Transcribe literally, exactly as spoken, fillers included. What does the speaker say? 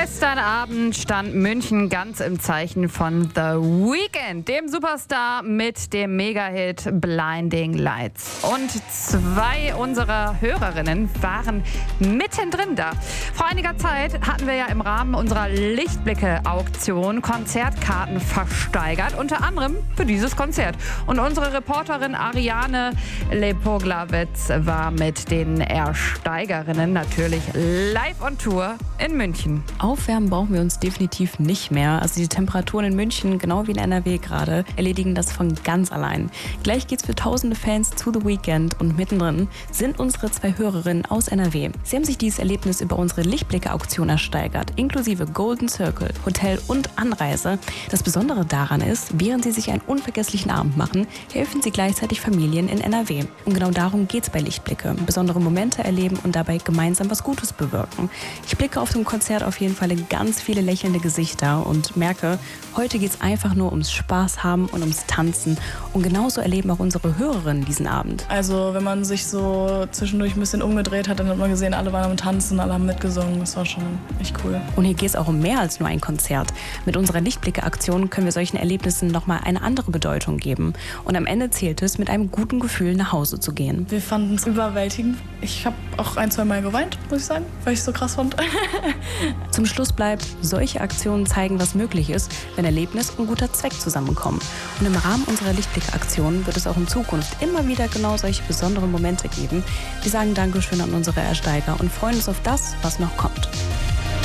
Gestern Abend stand München ganz im Zeichen von The Weeknd, dem Superstar mit dem Mega-Hit Blinding Lights. Und zwei unserer Hörerinnen waren mittendrin da. Vor einiger Zeit hatten wir ja im Rahmen unserer Lichtblicke-Auktion Konzertkarten versteigert, unter anderem für dieses Konzert. Und unsere Reporterin Ariane Lepoglawitz war mit den Ersteigerinnen natürlich live on Tour in München. Aufwärmen brauchen wir uns definitiv nicht mehr. Also die Temperaturen in München, genau wie in N R W gerade, erledigen das von ganz allein. Gleich geht's für tausende Fans zu The Weeknd und mittendrin sind unsere zwei Hörerinnen aus N R W. Sie haben sich dieses Erlebnis über unsere Lichtblicke-Auktion ersteigert, inklusive Golden Circle, Hotel und Anreise. Das Besondere daran ist, während sie sich einen unvergesslichen Abend machen, helfen sie gleichzeitig Familien in N R W. Und genau darum geht's bei Lichtblicke. Besondere Momente erleben und dabei gemeinsam was Gutes bewirken. Ich blicke auf dem Konzert auf jeden Fall in ganz viele lächelnde Gesichter und merke, heute geht es einfach nur ums Spaß haben und ums Tanzen. Und genauso erleben auch unsere Hörerinnen diesen Abend. Also wenn man sich so zwischendurch ein bisschen umgedreht hat, dann hat man gesehen, alle waren am Tanzen, alle haben mitgesungen. Das war schon echt cool. Und hier geht es auch um mehr als nur ein Konzert. Mit unserer Lichtblicke-Aktion können wir solchen Erlebnissen nochmal eine andere Bedeutung geben. Und am Ende zählt es, mit einem guten Gefühl nach Hause zu gehen. Wir fanden es überwältigend. Ich habe auch ein, zwei Mal geweint, muss ich sagen, weil ich es so krass fand. Zum Schluss bleibt, solche Aktionen zeigen, was möglich ist, wenn Erlebnis und guter Zweck zusammenkommen. Und im Rahmen unserer Lichtblicke-Aktion wird es auch in Zukunft immer wieder genau solche besonderen Momente geben. Wir sagen Dankeschön an unsere Ersteiger und freuen uns auf das, was noch kommt.